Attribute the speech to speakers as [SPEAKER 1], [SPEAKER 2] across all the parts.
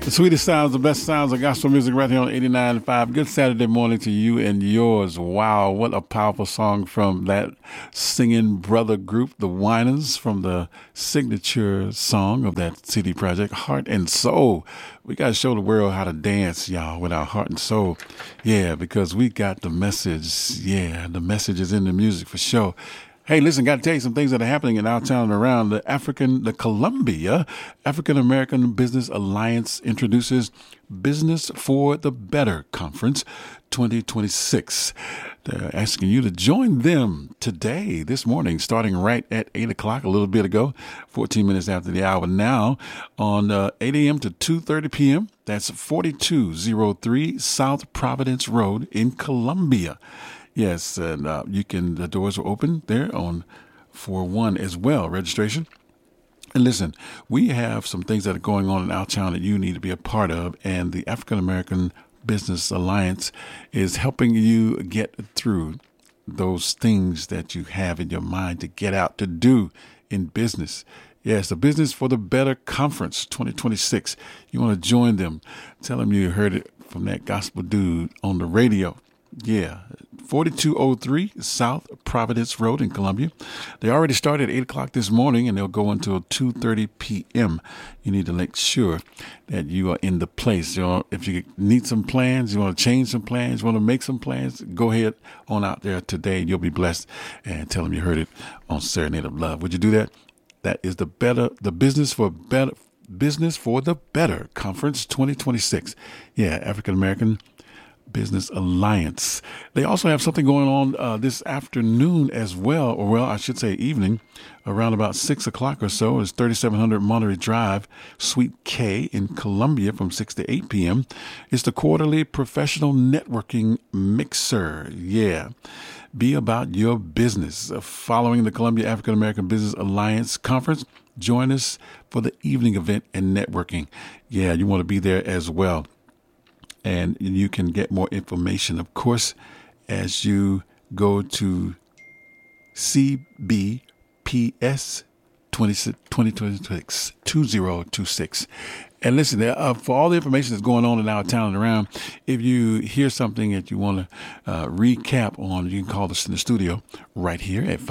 [SPEAKER 1] The sweetest sounds, the best sounds of gospel music right here on 89.5. Good Saturday morning to you and yours. Wow, what a powerful song from that singing brother group, the Winans, from the signature song of that CD project, Heart and Soul. We got to show the world how to dance, y'all, with our heart and soul. Yeah, because we got the message. Yeah, the message is in the music for sure. Hey, listen, got to tell you some things that are happening in our town and around. The Columbia African American Business Alliance introduces Business for the Better Conference 2026. They're asking you to join them today, this morning, starting right at 8 o'clock, a little bit ago, 14 minutes after the hour now, on 8 a.m. to 2:30 p.m. That's 4203 South Providence Road in Columbia. Yes, and the doors are open there for 1 as well, registration. And listen, we have some things that are going on in our town that you need to be a part of, and the African American Business Alliance is helping you get through those things that you have in your mind to get out to do in business. Yes, the Business for the Better Conference 2026. You want to join them. Tell them you heard it from that gospel dude on the radio. Yeah, 4203 South Providence Road in Columbia. They already started at 8 o'clock this morning, and they'll go until 2:30 p.m. You need to make sure that you are in the place. If you need some plans, you want to change some plans, you want to make some plans, go ahead on out there today. You'll be blessed, and tell them you heard it on Serenade of Love. Would you do that? That is the Business for the Better Conference 2026. Yeah, African American Business Alliance. They also have something going on this afternoon as well, or well, I should say evening, around about 6 o'clock or so. It's 3700 Monterey Drive, Suite K in Columbia from 6 to 8 p.m. It's the quarterly professional networking mixer. Yeah. Be about your business. Following the Columbia African American Business Alliance Conference, join us for the evening event and networking. Yeah, you want to be there as well. And you can get more information, of course, as you go to CBPS 2026. And listen, for all the information that's going on in our town and around, if you hear something that you want to recap on, you can call us in the studio right here at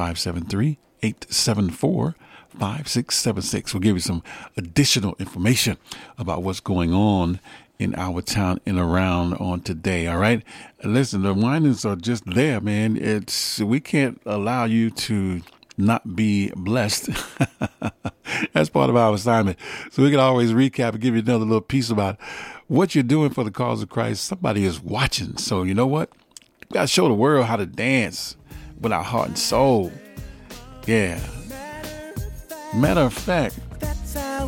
[SPEAKER 1] 573-874-5676. We'll give you some additional information about what's going on in our town and around on today. All right. Listen, the Winans are just there, man. We can't allow you to not be blessed. That's part of our assignment. So we can always recap and give you another little piece about what you're doing for the cause of Christ. Somebody is watching. So you know what? You got to show the world how to dance with our heart and soul. Yeah. Matter of fact,